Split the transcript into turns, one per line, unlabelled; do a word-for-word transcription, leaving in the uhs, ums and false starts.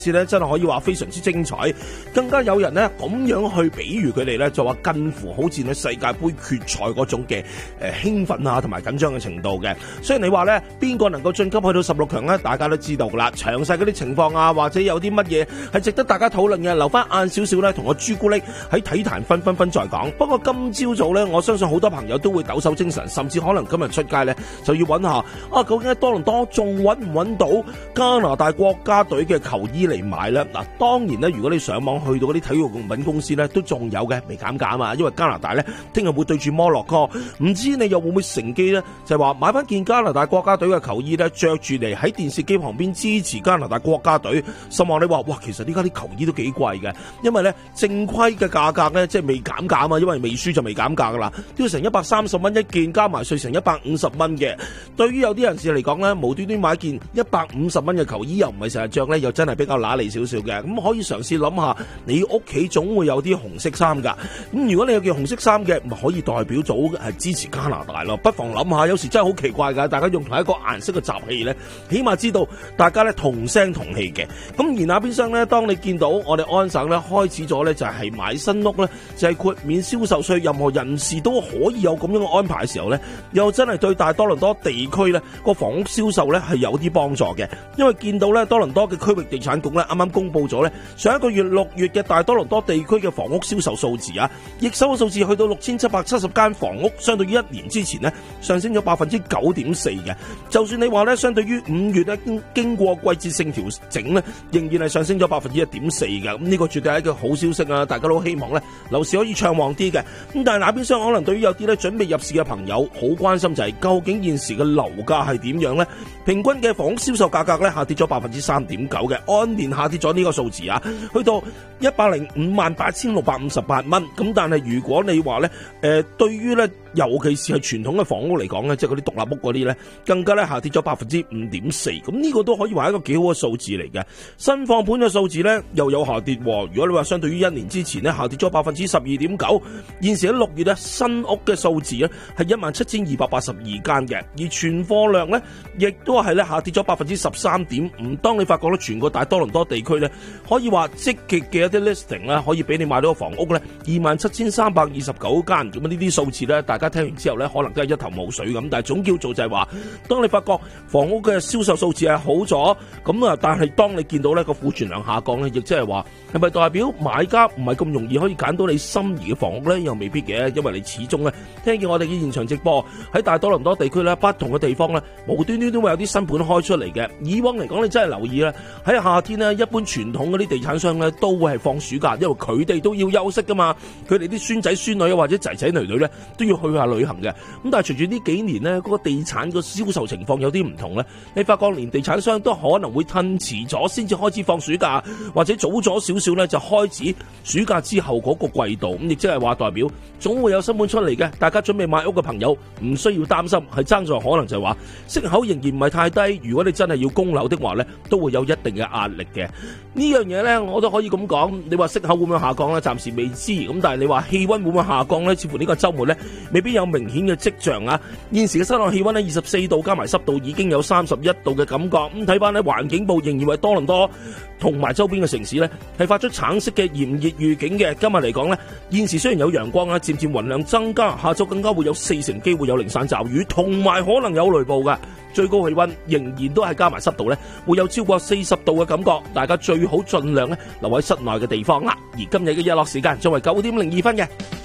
次咧真係可以話非常之精彩，更加有人咧咁樣去比喻佢哋咧，就話近乎好似喺世界盃決賽嗰種嘅誒興奮啊同埋緊張嘅程度嘅。雖然你話咧邊個能夠晉級去到十六強咧，大家都知道噶啦，詳細嗰啲情況啊，或者有啲乜嘢係值得大家討論嘅，留翻晏少少咧，同我朱古力喺體壇分分分再講。不過今朝早咧，我相信好多朋友都會抖擻精神，甚至可能今日出街咧就要揾下啊，究竟喺多倫多仲揾唔揾到加拿大國家隊嘅球衣嚟買咧？嗱，當然咧，如果你上網去到嗰啲體育用品公司咧，都仲有嘅，未減價嘛。因為加拿大咧聽日會對住摩洛哥，唔知你又會唔會乘機咧，就係話買翻件加拿大國家隊嘅球衣咧，着住嚟喺電視機旁邊支持加拿大國家隊。甚至你話哇，其實呢家啲球衣都幾貴嘅，因為咧正規嘅價格咧即係未減價啊嘛，因為未輸就未減價噶啦，都要成一百三十蚊一件，加埋稅成一百五十蚊嘅。對於有啲人士嚟講咧，無端端買件一百五十蚊嘅球衣又唔係成日着咧，又真係比較揦脷少少嘅。咁可以嘗試諗下，你屋企總會有啲紅色衫噶。咁如果你有件紅色衫嘅，咪可以代表組係支持加拿大咯。不妨諗下，有時真係好奇怪噶，大家用同一個顏色嘅集氣咧，起碼知道大家咧同聲同氣嘅。咁而那邊廂咧，當你見到我哋安省咧開始咗咧，就係買新屋咧，就係豁免銷售稅，任何人士都可以有咁樣嘅安排嘅時候咧，又真係對大多倫多地區咧個房屋銷售咧係有啲幫助嘅。因為見到咧多倫多嘅區域地產局咧啱啱公布咗咧上一個月六月嘅大多倫多地區嘅房屋銷售數字啊，易售嘅數字去到六千七百七十間房屋，相對於一年之前咧上升咗百分之九點四嘅。就算你話咧相對於五月咧經經過季節性調整咧，仍然係上升咗百分之一點四嘅。咁呢個絕對係一個好消息啊！大家都希望咧樓市可以暢旺啲嘅。咁但係那邊廂可能對於有啲咧準備入市嘅朋友好關心就係究竟現時嘅樓價係點樣咧？平均嘅房屋銷售價格咧下跌咗百分之三點九嘅，按年下跌咗呢個數字啊，去到一百零五萬八千六百五十八蚊。咁但係如果你話咧，誒、呃，對於咧，尤其是係傳統嘅房屋嚟講咧，即係嗰啲獨立屋嗰啲咧，更加咧下跌咗百分之五點四。咁呢個都可以話一個幾好嘅數字嚟嘅。新放盤嘅數字咧又有下跌。如果你話相對於一年之前咧下跌咗百分之十二點九，現時喺六月咧新屋嘅數字咧係一萬七千二百八十二間嘅，而存貨量咧亦都係咧下跌咗百分之十三點五。當你發覺咧全個大多倫多地區咧可以話積極嘅一啲 listing 咧可以俾你買到個房屋咧二萬七千三百二十九間。咁呢啲數字咧大家聽完之後咧可能都係一頭霧水咁，但係總叫做就係話，當你發覺房屋嘅銷售數字係好咗，咁啊但係當你見到咧個庫存量下降咧，亦即係話係咪代表買家唔係咁容易可以揀到你心儀嘅房屋咧？又未必嘅，因為你始終咧聽見我哋嘅現場直播喺大多倫多地區咧不同嘅地方咧無端端都會有啲新盤開出嚟嘅。以往嚟講你真係留意啦，喺夏天咧一般傳統嗰啲地產商咧都會係放暑假，因為佢哋都要休息噶嘛，佢哋啲孫仔孫女或者仔仔女女咧都要去下旅行嘅。咁但係隨住呢幾年咧嗰個地產個銷售情況有啲唔同咧，你發覺連地產商都可能會褪遲咗先至開始放暑假，或者早咗少少咧就開始暑假之後嗰個季度。咁亦即係話代表總會有新盤出嚟嘅，大家準備買屋嘅朋友唔需要擔心，係爭在可能就係話息口仍然唔係太低，如果你真係要供樓的話咧都會有一定嘅壓力嘅。呢樣嘢咧我都可以咁講，你話息口會唔會下降咧？暫時未知。咁但係你話氣溫會唔會下降咧？似乎呢個週末咧未必有明顯嘅跡象啊。現時嘅室內氣溫咧二十四度，加埋濕度已經有三十一度嘅感覺。咁睇翻咧環境部仍然為多倫多同埋周邊嘅城市咧係發出橙色嘅炎熱預警嘅。今日嚟講咧，現時雖然有陽光啊，漸漸雲量增加，下晝更加會有四成機會有零散驟雨，同埋可能有雷暴嘅。最高氣溫仍然都係加埋濕度咧，會有超過四十度嘅感覺。大家最好盡量咧留喺室內嘅地方啦。而今日嘅日落時間作為九點零二分嘅。